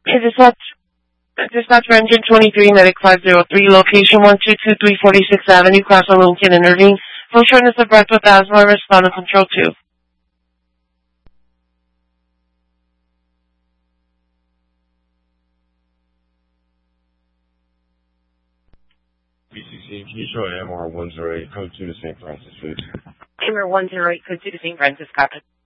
Dispatch for engine 23, medic 503, location 1223 46th Avenue, Cross on Lincoln, intervene. Full shortness of breath with asthma, respond to control 2. BCC, can you show MR 108, code 2 to St. Francis, please? MR 108, code 2 to St. Francis, copy.